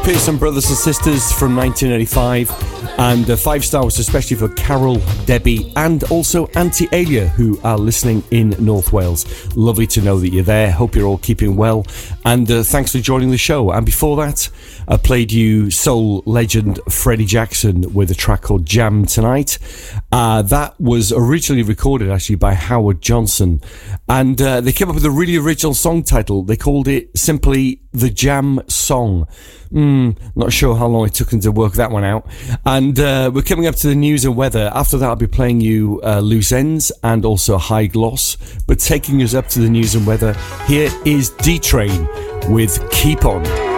Pearson Brothers and Sisters from 1985, and 5 stars especially for Carol, Debbie and also Auntie Alia, who are listening in North Wales. Lovely to know that you're there. Hope you're all keeping well, and thanks for joining the show. And before that, I played you soul legend Freddie Jackson with a track called Jam Tonight. That was originally recorded actually by Howard Johnson, and they came up with a really original song title. They called it simply The Jam Song. Not sure how long it took them to work that one out. And we're coming up to the news and weather. After that, I'll be playing you Loose Ends and also High Gloss. But taking us up to the news and weather, here is D-Train with Keep On.